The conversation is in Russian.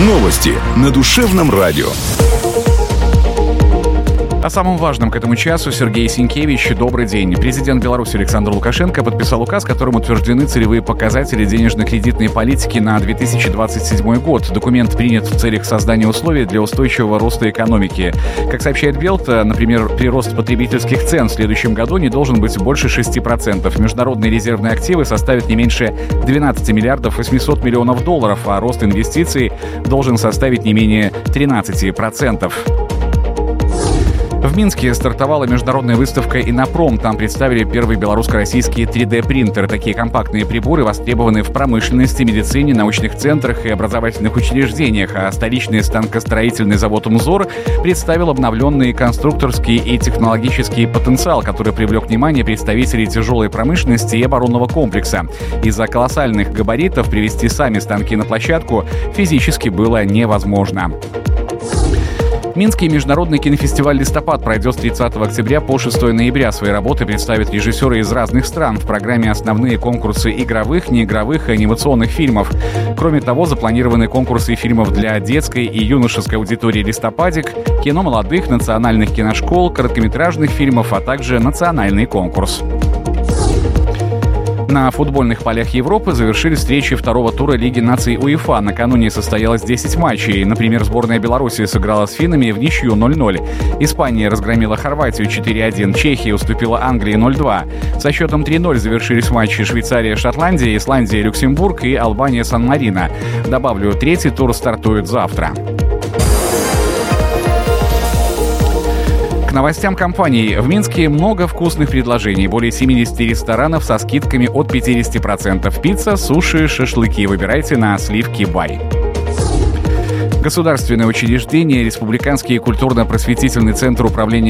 Новости на Душевном радио. О самом важном к этому часу Сергей Сенкевич. Добрый день. Президент Беларуси Александр Лукашенко подписал указ, которым утверждены целевые показатели денежно-кредитной политики на 2027 год. Документ принят в целях создания условий для устойчивого роста экономики. Как сообщает Белт, например, прирост потребительских цен в следующем году не должен быть больше 6%. Международные резервные активы составят не меньше 12 миллиардов 800 миллионов долларов, а рост инвестиций должен составить не менее 13%. В Минске стартовала международная выставка «Иннопром». Там представили первые белорусско-российские 3D-принтеры. Такие компактные приборы востребованы в промышленности, медицине, научных центрах и образовательных учреждениях. А столичный станкостроительный завод «Умзор» представил обновленный конструкторский и технологический потенциал, который привлек внимание представителей тяжелой промышленности и оборонного комплекса. Из-за колоссальных габаритов привести сами станки на площадку физически было невозможно. Минский международный кинофестиваль «Листопад» пройдет с 30 октября по 6 ноября. Свои работы представят режиссеры из разных стран. В программе основные конкурсы игровых, неигровых и анимационных фильмов. Кроме того, запланированы конкурсы фильмов для детской и юношеской аудитории «Листопадик», кино молодых, национальных киношкол, короткометражных фильмов, а также национальный конкурс. На футбольных полях Европы завершили встречи второго тура Лиги наций УЕФА. Накануне состоялось 10 матчей. Например, сборная Беларуси сыграла с финнами в ничью 0-0. Испания разгромила Хорватию 4-1. Чехия уступила Англии 0-2. Со счетом 3-0 завершились матчи Швейцария-Шотландия, Исландия-Люксембург и Албания-Сан-Марино. Добавлю, третий тур стартует завтра. Новостям компаний. В Минске много вкусных предложений. Более 70 ресторанов со скидками от 50%. Пицца, суши, шашлыки. Выбирайте на Сливки Бай. Государственное учреждение, Республиканский культурно-просветительный центр управления